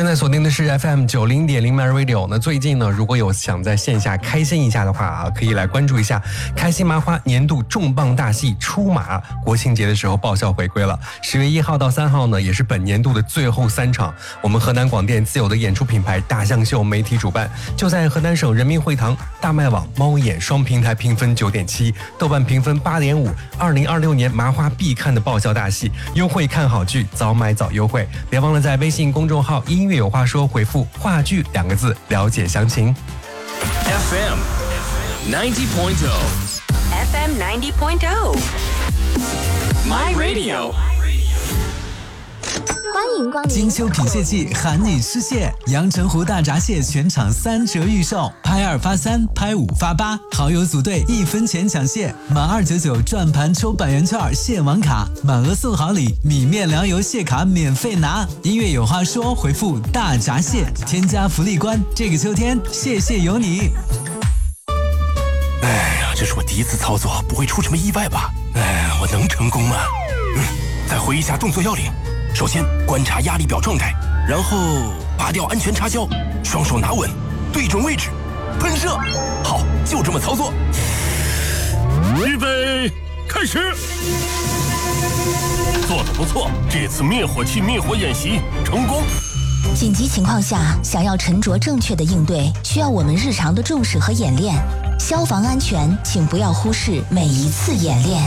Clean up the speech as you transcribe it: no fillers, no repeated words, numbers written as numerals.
正在锁定的是 FM90.0 My Radio。那最近呢，如果有想在线下开心一下的话啊，可以来关注一下开心麻花年度重磅大戏出马，国庆节的时候爆笑回归了。10月1号到3号呢，也是本年度的最后3场。我们河南广电自有的演出品牌大象秀媒体主办，就在河南省人民会堂、大麦网、猫眼双平台评分9.7，豆瓣评分8.5。2026年麻花必看的爆笑大戏，优惠看好剧，早买早优惠。别忘了在微信公众号音乐有话说回复话剧2个字了解详情。 FM 90.0 FM 90.0 My Radio。 欢迎光临金秋品蟹季喊你吃蟹，阳澄湖大闸蟹全场3折预售，拍2发3，拍5发8，好友组队1分钱抢蟹，满299转盘抽100元券蟹网卡，满额送好礼，米面粮油蟹卡免费拿。音乐有话说回复大闸蟹，添加福利关，这个秋天蟹蟹有你。 哎呀，这是我第一次操作，不会出什么意外吧？哎，我能成功吗？再回忆一下动作要领。首先观察压力表状态，然后拔掉安全插销，双手拿稳，对准位置，喷射。好，就这么操作。 预备，开始。做得不错，这次灭火器灭火演习成功。 紧急情况下，想要沉着正确的应对，需要我们日常的重视和演练。消防安全，请不要忽视每一次演练。